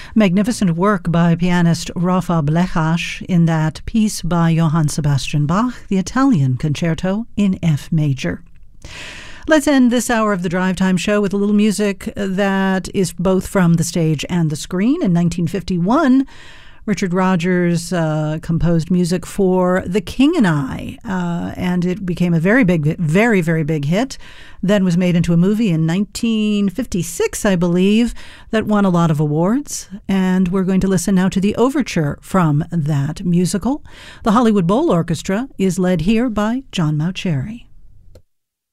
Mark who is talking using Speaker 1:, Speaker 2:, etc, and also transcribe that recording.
Speaker 1: Magnificent work by pianist Rafa Blechach in that piece by Johann Sebastian Bach, the Italian Concerto in F major. Let's end this hour of the Drive Time Show with a little music that is both from the stage and the screen. In 1951, Richard Rodgers composed music for The King and I, and it became a very big hit. Then was made into a movie in 1956, I believe, that won a lot of awards. And we're going to listen now to the overture from that musical. The Hollywood Bowl Orchestra is led here by John Mauceri.